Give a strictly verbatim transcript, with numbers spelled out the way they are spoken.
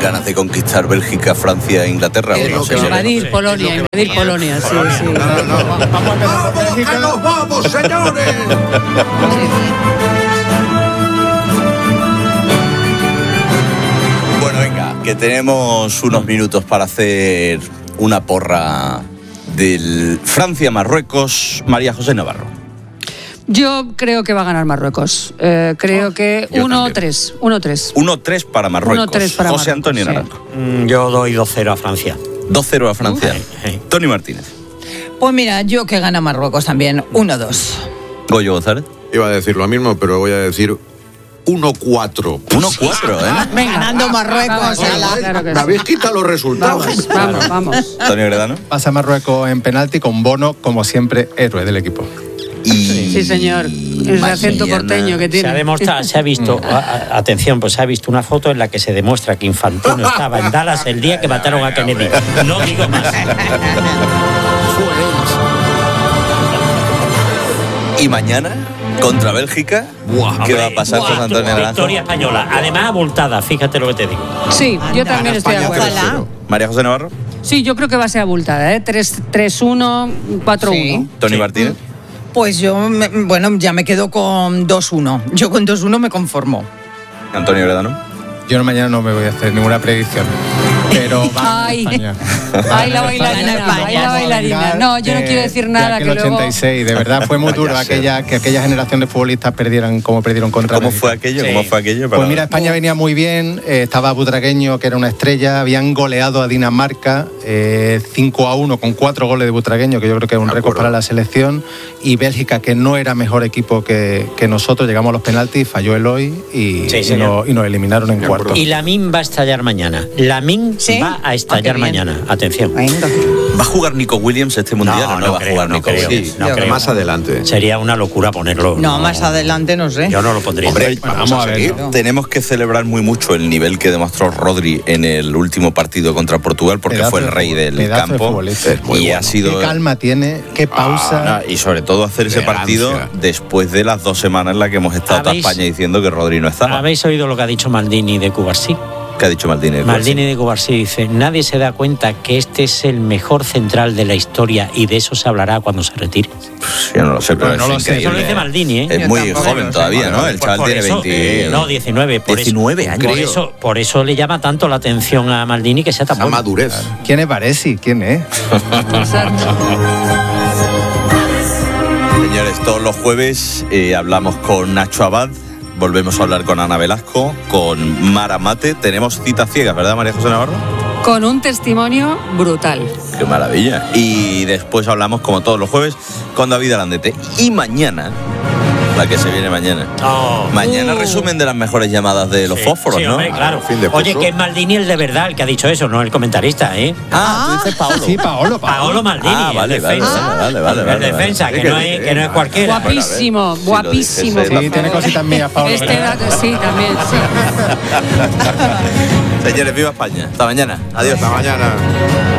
ganas de conquistar Bélgica, Francia e Inglaterra. Eh, ¿no? no, invadir Polonia, invadir Polonia, sí, sí. No, no, no. Vamos a empezar por Bélgica. ¡Que nos vamos, señores! Bueno, venga, que tenemos unos minutos para hacer una porra del Francia-Marruecos. María José Navarro. Yo creo que va a ganar Marruecos. Eh, creo que uno tres. uno tres. uno tres para Marruecos. uno tres para José Marruecos, Antonio sí. Naranjo. Mm, yo doy dos cero a Francia. dos cero a Francia. Uh, hey, hey. Tony Martínez. Pues mira, yo que gana Marruecos también, uno dos. Goyo González. Iba a decir lo mismo, pero voy a decir uno cuatro. uno cuatro, ¿eh? Venga, Ganando Marruecos, vamos, ala. claro que Me sí. habéis quitado los resultados. Vamos, vamos, vamos. Antonio Gredano. Pasa Marruecos en penalti con Bono, como siempre, héroe del equipo. Y... Sí, señor. Ese acento mañana porteño que Se tiene. ha demostrado, se ha visto, a- a- atención, pues se ha visto una foto en la que se demuestra que Infantino estaba en Dallas el día que mataron a Kennedy. No digo más. Y mañana, contra Bélgica, ¿qué va a pasar con Antonio Naranjo? Victoria española, además abultada, fíjate lo que te digo. Sí, yo también estoy de España acuerdo. tres cero. María José Navarro. Sí, yo creo que va a ser abultada, ¿eh? tres uno, cuatro uno. Sí. Tony Sí. Martínez. Pues yo, me- bueno, ya me quedo con dos uno. Yo con dos uno me conformo. Antonio Gredano. Yo mañana no me voy a hacer ninguna predicción, pero va Ay. España. Ay, la bailarina, Gana España. ay, la bailarina. No, yo no De- quiero decir de nada, aquel que luego... ochenta y seis, de verdad fue muy duro Vaya aquella, que aquella generación de futbolistas perdieran como perdieron contra ¿Cómo Bélgica. fue aquello? Sí. ¿Cómo fue aquello? Pues Para- mira, España venía muy bien, eh, estaba Butragueño, que era una estrella, habían goleado a Dinamarca eh, cinco a uno con cuatro goles de Butragueño, que yo creo que es un De récord acuerdo. para la selección, y Bélgica, que no era mejor equipo que, que nosotros, llegamos a los penaltis, falló Eloy y, Sí, y, señor. nos, y nos eliminaron en De cuartos. acuerdo. Y Lamine va a estallar mañana. Lamine ¿Sí? va a Ah, estallar qué bien. mañana. Atención. Venga. ¿Va a jugar Nico Williams este mundial No, o no, no va creo, a jugar no Nico creo. Williams? Sí, No creo. más adelante. Sería una locura ponerlo. No, más adelante no sé. Yo no lo pondría. Hombre, Vamos, Vamos a a seguir. verlo. tenemos que celebrar muy mucho el nivel que demostró Rodri en el último partido contra Portugal, porque Pedazo fue el de rey fútbol- del pedazo de campo futbolista. Es muy y bueno. ha sido... Qué calma tiene, qué pausa. Ah, y sobre todo hacer ese Elegancia. partido después de las dos semanas en las que hemos estado toda ¿Habéis- España diciendo que Rodri no estaba. ¿Habéis oído lo que ha dicho Maldini de Cubarsí? ¿Qué ha dicho Maldini? Maldini de Cubarsí dice, nadie se da cuenta que este es el mejor central de la historia y de eso se hablará cuando se retire. Pues yo no lo sé, pero Bueno, es no lo sé. increíble. Eso lo dice Maldini, ¿eh? Es Yo muy tampoco joven lo sé. todavía, Vale, ¿no? vale, El pues chaval Por tiene eso, veinte... eh, no, diecinueve. Por diecinueve eso, años. Por eso, por eso le llama tanto la atención a Maldini que sea tan Esa bueno. madurez. ¿Quién es Baresi? ¿Quién es? Señores, todos los jueves eh, hablamos con Nacho Abad, volvemos a hablar con Ana Velasco, con Mara Mate. Tenemos citas ciegas, ¿verdad, María José Navarro? Con un testimonio brutal. ¡Qué maravilla! Y después hablamos, como todos los jueves, con David Alandete. Y mañana, la que se viene mañana. Oh. Mañana Uh. resumen de las mejores llamadas de los Sí, fósforos, sí, ¿no? hombre, claro. Fin de Oye, curso. que es Maldini el de verdad el que ha dicho eso, no el comentarista, ¿eh? Ah, tú dices Paolo. Sí, Paolo, Paolo Maldini, Ah, vale, el vale, defensa. vale, vale, vale, El vale. defensa, Sí, que, que no sí, es, que no es eh. cualquiera. Bueno, a ver, Guapísimo, si lo guapísimo. dijese- Sí, tiene cositas mías, Paolo. Este ¿verdad? dato, sí, también, sí. Señores, viva España. Hasta mañana. Adiós. Hasta mañana.